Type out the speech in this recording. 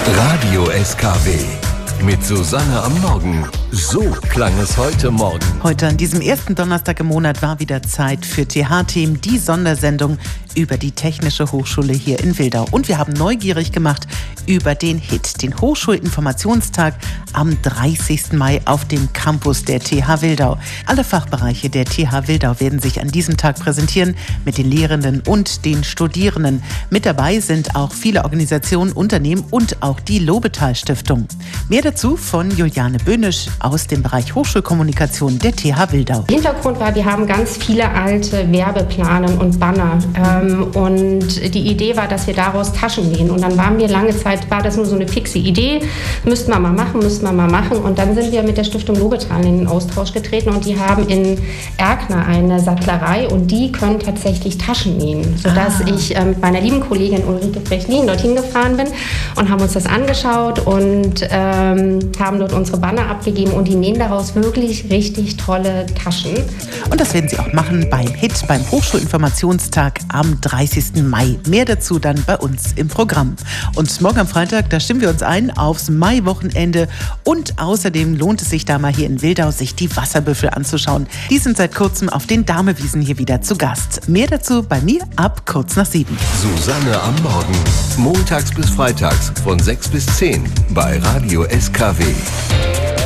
Radio SKW mit Susanne am Morgen. So klang es heute Morgen. Heute an diesem ersten Donnerstag im Monat war wieder Zeit für TH-Themen, die Sondersendung über die Technische Hochschule hier in Wildau. Und wir haben neugierig gemacht über den HIT, den Hochschulinformationstag am 30. Mai auf dem Campus der TH Wildau. Alle Fachbereiche der TH Wildau werden sich an diesem Tag präsentieren mit den Lehrenden und den Studierenden. Mit dabei sind auch viele Organisationen, Unternehmen und auch die Lobetal Stiftung. Mehr dazu von Juliane Böhnisch aus dem Bereich Hochschulkommunikation der TH Wildau. Hintergrund war, wir haben ganz viele alte Werbeplanen und Banner und die Idee war, dass wir daraus Taschen nähen und dann waren wir lange Zeit, war das nur so eine fixe Idee, müssten wir mal machen und dann sind wir mit der Stiftung Lobetal in den Austausch getreten und die haben in Erkner eine Sattlerei und die können tatsächlich Taschen nähen, sodass ich mit meiner lieben Kollegin Ulrike Brechlin dorthin gefahren bin und haben uns das angeschaut und haben dort unsere Banner abgegeben und die nähen daraus wirklich richtig tolle Taschen. Und das werden sie auch machen beim HIT, beim Hochschulinformationstag am 30. Mai. Mehr dazu dann bei uns im Programm. Und morgen am Freitag, da stimmen wir uns ein aufs Mai-Wochenende und außerdem lohnt es sich da mal hier in Wildau, sich die Wasserbüffel anzuschauen. Die sind seit kurzem auf den Damewiesen hier wieder zu Gast. Mehr dazu bei mir ab kurz nach 7. Susanne am Morgen. Montags bis freitags von 6 bis 10 bei Radio SKW.